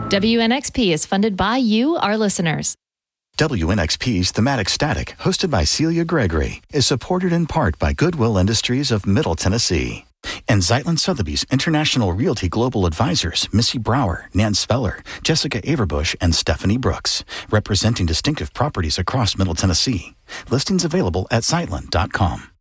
WNXP is funded by you, our listeners. WNXP's Thematic Static, hosted by Celia Gregory, is supported in part by Goodwill Industries of Middle Tennessee and Zeitlin Sotheby's International Realty Global Advisors, Missy Brower, Nan Speller, Jessica Averbush, and Stephanie Brooks, representing distinctive properties across Middle Tennessee. Listings available at Zeitlin.com.